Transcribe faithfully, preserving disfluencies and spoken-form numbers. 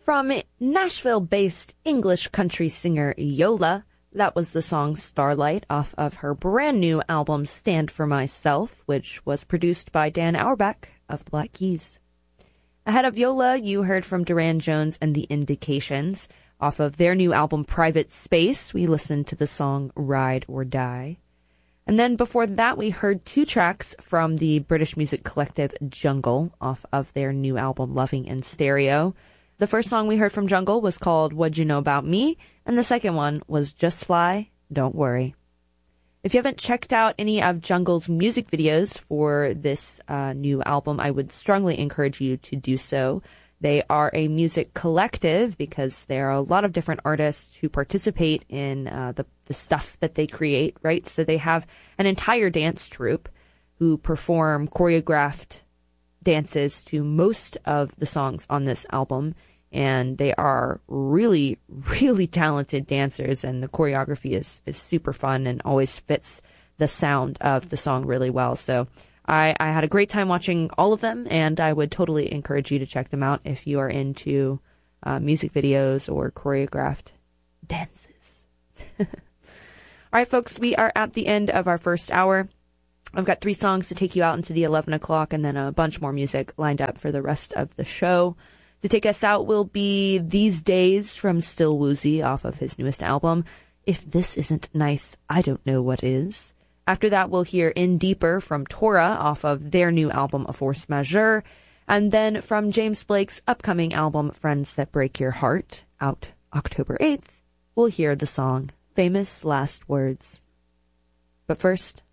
From Nashville-based English country singer Yola, that was the song Starlight off of her brand new album Stand For Myself, which was produced by Dan Auerbach of the Black Keys. Ahead of Yola, you heard from Duran Jones and the Indications. Off of their new album Private Space, we listened to the song Ride or Die. And then before that, we heard two tracks from the British music collective Jungle off of their new album Loving in Stereo. The first song we heard from Jungle was called What'd You Know About Me? And the second one was Just Fly, Don't Worry. If you haven't checked out any of Jungle's music videos for this uh, new album, I would strongly encourage you to do so. They are a music collective because there are a lot of different artists who participate in uh, the, the stuff that they create, right? So they have an entire dance troupe who perform choreographed dances to most of the songs on this album. And they are really, really talented dancers, and the choreography is, is super fun and always fits the sound of the song really well. So I, I had a great time watching all of them, and I would totally encourage you to check them out if you are into uh, music videos or choreographed dances. All right, folks, we are at the end of our first hour. I've got three songs to take you out into the eleven o'clock, and then a bunch more music lined up for the rest of the show. To take us out will be These Days from Still Woozy off of his newest album. If This Isn't Nice, I Don't Know What Is. After that, we'll hear In Deeper from Tora off of their new album, A Force Majeure. And then from James Blake's upcoming album, Friends That Break Your Heart, out October eighth, we'll hear the song Famous Last Words. But first,